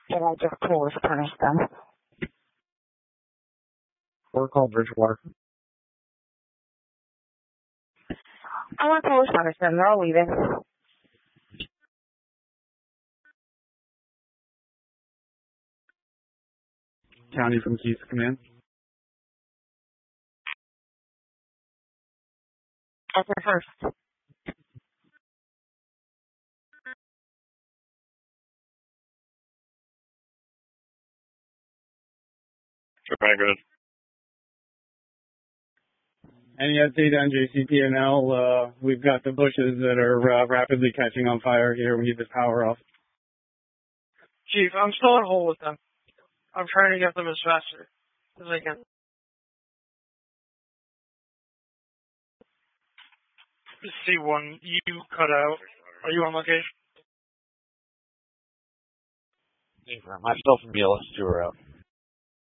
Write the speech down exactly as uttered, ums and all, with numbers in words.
Did I just close punish them? Or call Bridgewater. I want to close punish them. They're all leaving. County from Keys Command. That's the first. Very good. Any update on J C P N L? Uh, we've got the bushes that are uh, rapidly catching on fire here. We need this power off. Chief, I'm still on hold with them. I'm trying to get them as fast as I can. C one, you cut out. Are you on location? I'm still from B L S two are out.